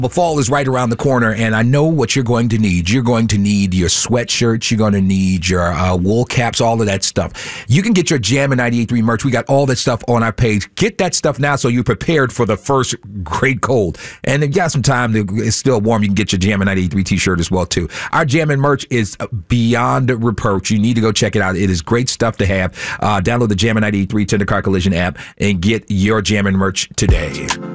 But fall is right around the corner, and I know what you're going to need. You're going to need your sweatshirts. You're going to need your wool caps, all of that stuff. You can get your Jammin' 98.3 merch. We got all that stuff on our page. Get that stuff now so you're prepared for the first great cold. And if you got some time, it's still warm, you can get your Jammin' 98.3 t-shirt as well, too. Our Jammin' merch is beyond reproach. You need to go check it out. It is great stuff to have. Download the Jammin' 98.3 Tender Car Collision app and get your Jammin' merch today.